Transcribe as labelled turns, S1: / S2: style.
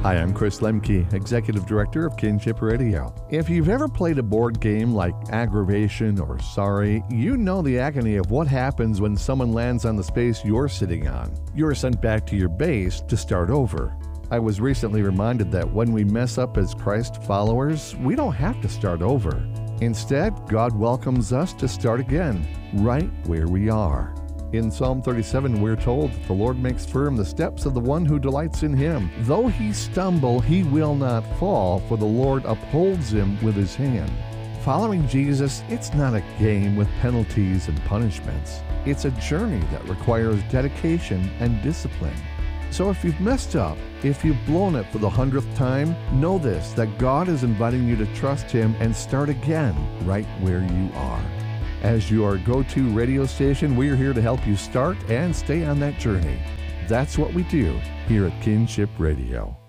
S1: Hi, I'm Chris Lemke, Executive Director of Kinship Radio. If you've ever played a board game like Aggravation or Sorry, you know the agony of what happens when someone lands on the space you're sitting on. You're sent back to your base to start over. I was recently reminded that when we mess up as Christ followers, we don't have to start over. Instead, God welcomes us to start again, right where we are. In Psalm 37, we're told that the Lord makes firm the steps of the one who delights in him. Though he stumble, he will not fall, for the Lord upholds him with his hand. Following Jesus, it's not a game with penalties and punishments. It's a journey that requires dedication and discipline. So if you've messed up, if you've blown it for the 100th time, know this, that God is inviting you to trust him and start again right where you are. As your go-to radio station, we're here to help you start and stay on that journey. That's what we do here at Kinship Radio.